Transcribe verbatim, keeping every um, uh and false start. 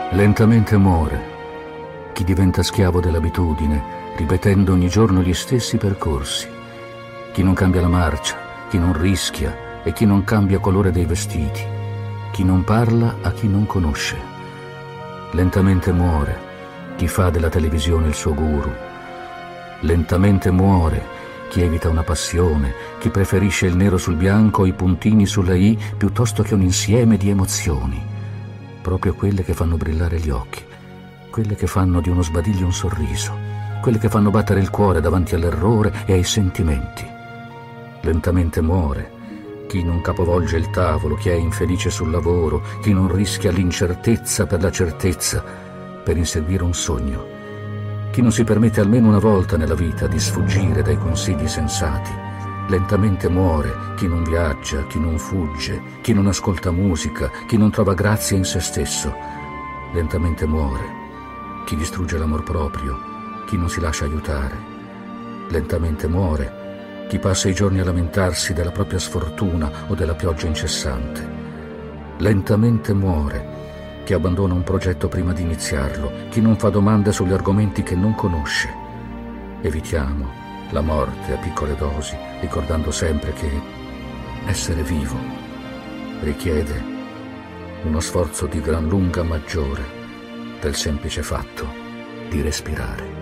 Lentamente muore chi diventa schiavo dell'abitudine, ripetendo ogni giorno gli stessi percorsi. Chi non cambia la marcia, chi non rischia e chi non cambia colore dei vestiti. Chi non parla a chi non conosce. Lentamente muore chi fa della televisione il suo guru. Lentamente muore chi evita una passione, chi preferisce il nero sul bianco o i puntini sulla i piuttosto che un insieme di emozioni. Proprio quelle che fanno brillare gli occhi, quelle che fanno di uno sbadiglio un sorriso, quelle che fanno battere il cuore davanti all'errore e ai sentimenti. Lentamente muore chi non capovolge il tavolo, chi è infelice sul lavoro, chi non rischia l'incertezza per la certezza, per inseguire un sogno, chi non si permette almeno una volta nella vita di sfuggire dai consigli sensati. Lentamente muore chi non viaggia, chi non fugge, chi non ascolta musica, chi non trova grazia in se stesso. Lentamente muore chi distrugge l'amor proprio, chi non si lascia aiutare. Lentamente muore chi passa i giorni a lamentarsi della propria sfortuna o della pioggia incessante. Lentamente muore chi abbandona un progetto prima di iniziarlo, chi non fa domande sugli argomenti che non conosce. Evitiamo la morte a piccole dosi, ricordando sempre che essere vivo richiede uno sforzo di gran lunga maggiore del semplice fatto di respirare.